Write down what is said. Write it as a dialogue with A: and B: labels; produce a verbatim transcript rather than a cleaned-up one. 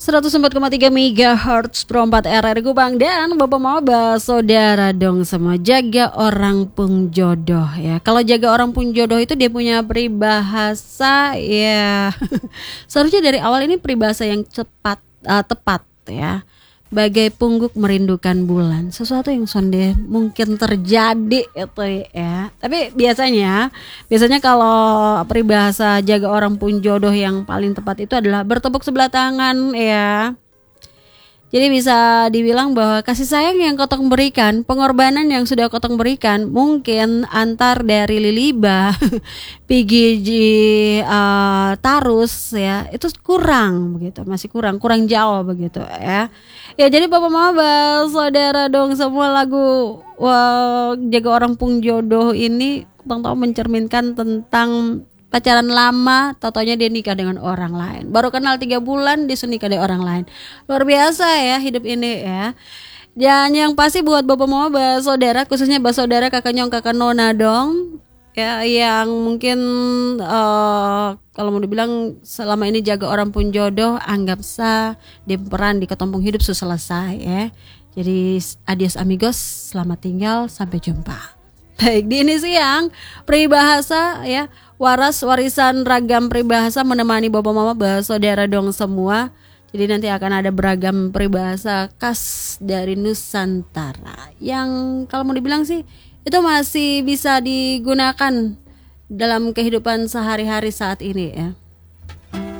A: seratus empat koma tiga megahertz Pro empat R R I Kupang. Dan Bapak Maba, saudara dong semua, jaga orang pun jodoh ya. Kalau jaga orang pun jodoh itu dia punya peribahasa ya. Seharusnya dari awal ini peribahasa yang cepat uh, tepat ya. Bagai pungguk merindukan bulan, sesuatu yang sonde mungkin terjadi itu ya. Tapi biasanya, biasanya kalau peribahasa jaga orang pun jodoh yang paling tepat itu adalah bertepuk sebelah tangan ya. Jadi bisa dibilang bahwa kasih sayang yang kotong berikan, pengorbanan yang sudah kotong berikan, mungkin antar dari Liliba, P G G uh, Tarus ya, itu kurang begitu, masih kurang, kurang jauh begitu ya. Ya jadi Bapak Maba, saudara dong semua, lagu wah, jaga orang pun jodoh ini tahu mencerminkan tentang pacaran lama, tau-taunya dia nikah dengan orang lain. Baru kenal tiga bulan dia sudah nikah dengan orang lain. Luar biasa ya hidup ini ya. Dan yang pasti buat Bapak Maba, saudara, khususnya Bapak saudara, kakak nyong, kakak nona dong ya, yang mungkin uh, kalau mau dibilang selama ini jaga orang pun jodoh, anggap sah dia peran di ketumpung hidup sudah selesai ya. Jadi adios amigos, selamat tinggal, sampai jumpa. Baik, di ini siang peribahasa ya, waras warisan ragam peribahasa menemani Bapak Mama, saudara dong semua. Jadi nanti akan ada beragam peribahasa khas dari Nusantara yang kalau mau dibilang sih itu masih bisa digunakan dalam kehidupan sehari-hari saat ini ya.